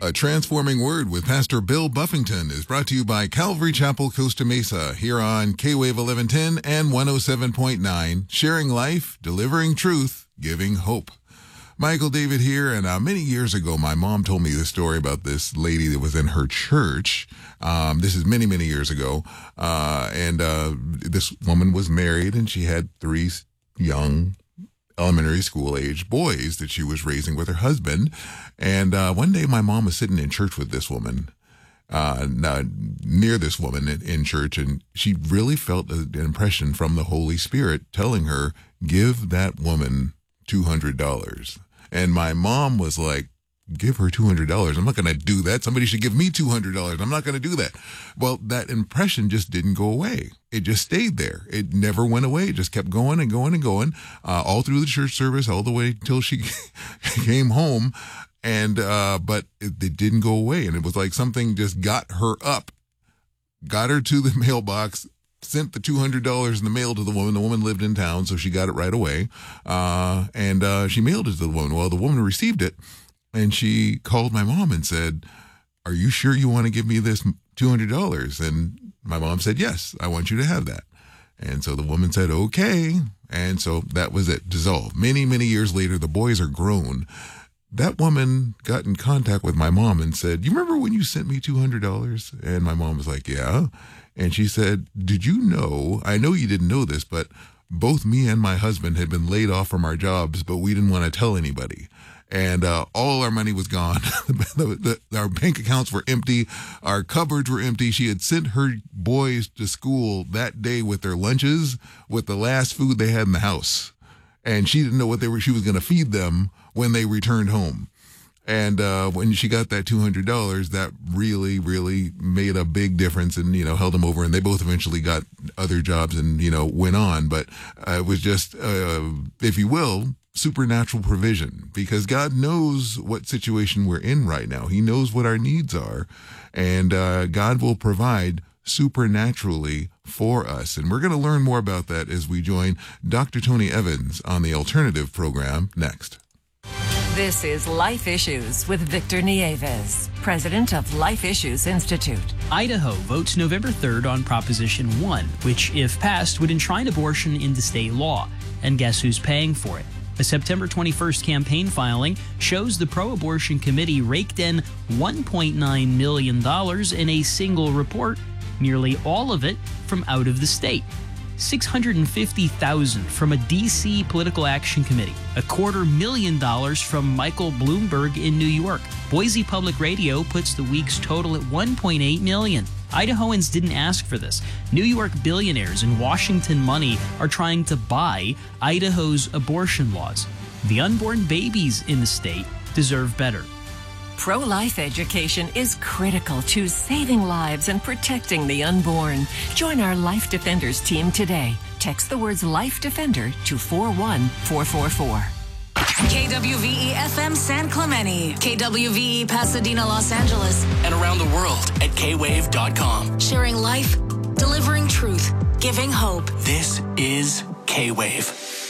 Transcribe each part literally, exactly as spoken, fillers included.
A Transforming Word with Pastor Bill Buffington is brought to you by Calvary Chapel, Costa Mesa, here on K-Wave eleven ten and one oh seven point nine, sharing life, delivering truth, giving hope. Michael David here, and uh, many years ago, my mom told me this story about this lady that was in her church. Um, this is many, many years ago, uh, and uh, this woman was married, and she had three young elementary school age boys that she was raising with her husband. And uh, one day my mom was sitting in church with this woman, uh, near this woman in, in church, and she really felt an impression from the Holy Spirit telling her, give that woman two hundred dollars. And my mom was like, give her two hundred dollars. I'm not going to do that. Somebody should give me two hundred dollars. I'm not going to do that. Well, that impression just didn't go away. It just stayed there. It never went away. It just kept going and going and going, uh, all through the church service, all the way till she came home. And, uh, but it, it didn't go away. And it was like something just got her up, got her to the mailbox, sent the two hundred dollars in the mail to the woman. The woman lived in town, so she got it right away. Uh, and, uh, she mailed it to the woman. Well, the woman received it. And she called my mom and said, are you sure you want to give me this two hundred dollars? And my mom said, yes, I want you to have that. And so the woman said, okay. And so that was it, dissolved. Many, many years later, the boys are grown. That woman got in contact with my mom and said, you remember when you sent me two hundred dollars? And my mom was like, yeah. And she said, did you know, I know you didn't know this, but both me and my husband had been laid off from our jobs, but we didn't want to tell anybody. And uh, all our money was gone. the, the, our bank accounts were empty. Our cupboards were empty. She had sent her boys to school that day with their lunches, with the last food they had in the house. And she didn't know what they were. She was going to feed them when they returned home. And uh, when she got that two hundred dollars, that really, really made a big difference and, you know, held them over. And they both eventually got other jobs and, you know, went on. But uh, it was just, uh, if you will, supernatural provision, because God knows what situation we're in right now. He knows what our needs are, and uh, God will provide supernaturally for us. And we're going to learn more about that as we join Doctor Tony Evans on the Alternative program next. This is Life Issues with Victor Nieves, president of Life Issues Institute. Idaho votes November third on Proposition one, which, if passed, would enshrine abortion into state law. And guess who's paying for it? A September twenty-first campaign filing shows the pro-abortion committee raked in one point nine million dollars in a single report, nearly all of it from out of the state. six hundred fifty thousand dollars from a D C political action committee, a quarter million dollars from Michael Bloomberg in New York. Boise Public Radio puts the week's total at one point eight million dollars. Idahoans didn't ask for this. New York billionaires and Washington money are trying to buy Idaho's abortion laws. The unborn babies in the state deserve better. Pro-life education is critical to saving lives and protecting the unborn. Join our Life Defenders team today. Text the words Life Defender to four one four four four. K W V E F M San Clemente, K W V E Pasadena, Los Angeles, and around the world at K wave dot com. Sharing life, delivering truth, giving hope. This is K-Wave.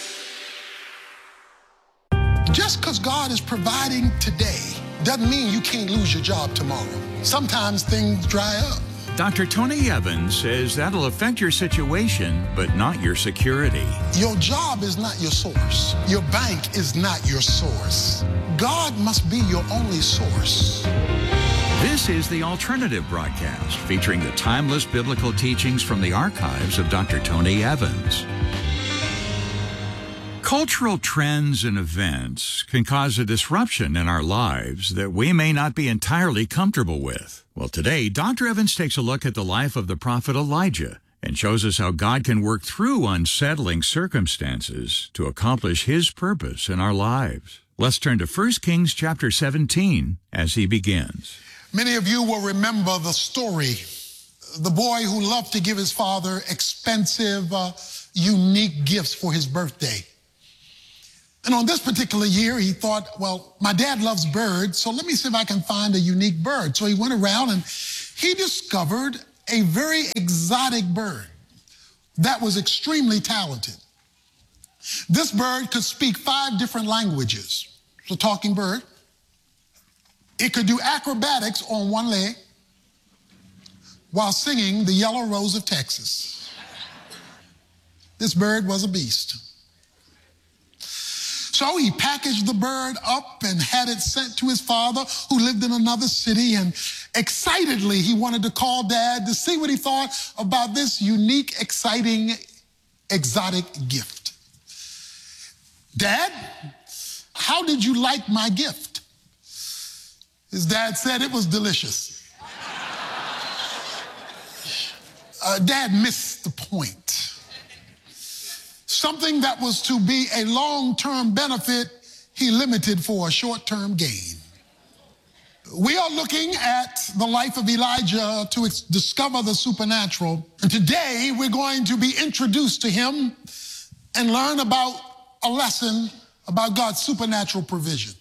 Just because God is providing today doesn't mean you can't lose your job tomorrow. Sometimes things dry up. Doctor Tony Evans says that'll affect your situation, but not your security. Your job is not your source. Your bank is not your source. God must be your only source. This is the Alternative broadcast, featuring the timeless biblical teachings from the archives of Doctor Tony Evans. Cultural trends and events can cause a disruption in our lives that we may not be entirely comfortable with. Well, today, Doctor Evans takes a look at the life of the prophet Elijah and shows us how God can work through unsettling circumstances to accomplish His purpose in our lives. Let's turn to First Kings chapter seventeen as he begins. Many of you will remember the story. The boy who loved to give his father expensive, uh, unique gifts for his birthday. And on this particular year, he thought, well, my dad loves birds, so let me see if I can find a unique bird. So he went around and he discovered a very exotic bird that was extremely talented. This bird could speak five different languages. It's a talking bird. It could do acrobatics on one leg while singing the Yellow Rose of Texas. This bird was a beast. So he packaged the bird up and had it sent to his father, who lived in another city, and excitedly he wanted to call Dad to see what he thought about this unique, exciting, exotic gift. Dad, how did you like my gift? His dad said it was delicious. Uh, Dad missed the point. Something that was to be a long-term benefit, he limited for a short-term gain. We are looking at the life of Elijah to ex- discover the supernatural. And today we're going to be introduced to him and learn about a lesson about God's supernatural provision.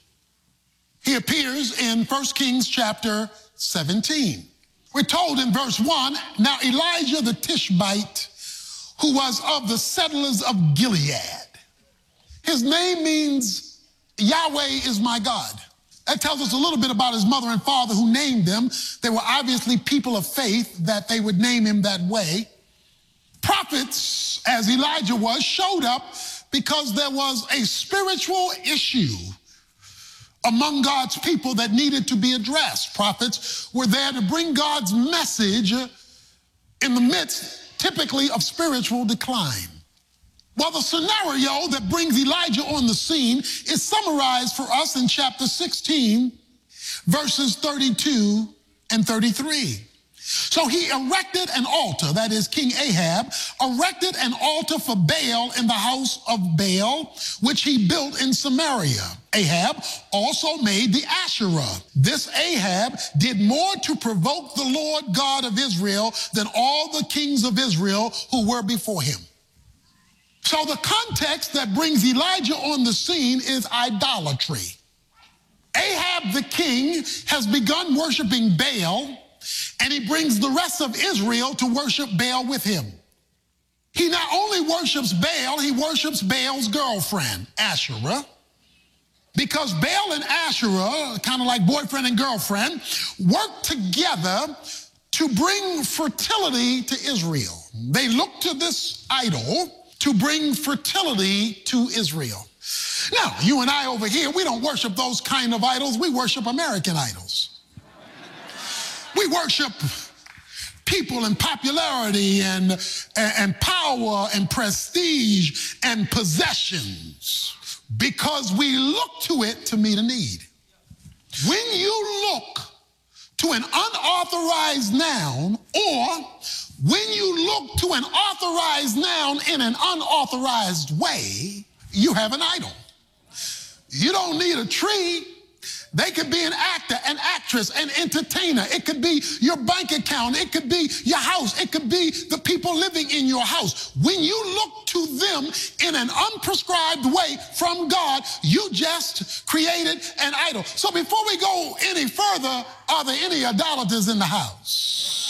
He appears in First Kings chapter seventeen. We're told in verse one, now Elijah the Tishbite, who was of the settlers of Gilead. His name means Yahweh is my God. That tells us a little bit about his mother and father who named him. They were obviously people of faith that they would name him that way. Prophets, as Elijah was, showed up because there was a spiritual issue among God's people that needed to be addressed. Prophets were there to bring God's message in the midst typically of spiritual decline. Well, the scenario that brings Elijah on the scene is summarized for us in chapter sixteen, verses thirty-two and thirty-three. So he erected an altar, that is King Ahab, erected an altar for Baal in the house of Baal, which he built in Samaria. Ahab also made the Asherah. This Ahab did more to provoke the Lord God of Israel than all the kings of Israel who were before him. So the context that brings Elijah on the scene is idolatry. Ahab the king has begun worshiping Baal, and he brings the rest of Israel to worship Baal with him. He not only worships Baal, he worships Baal's girlfriend, Asherah, because Baal and Asherah, kind of like boyfriend and girlfriend, work together to bring fertility to Israel. They look to this idol to bring fertility to Israel. Now, you and I over here, we don't worship those kind of idols. We worship American idols. We worship people and popularity and, and power and prestige and possessions because we look to it to meet a need. When you look to an unauthorized noun, or when you look to an authorized noun in an unauthorized way, you have an idol. You don't need a tree. They could be an actor, an actress, an entertainer. It could be your bank account. It could be your house. It could be the people living in your house. When you look to them in an unprescribed way from God, you just created an idol. So before we go any further, are there any idolaters in the house?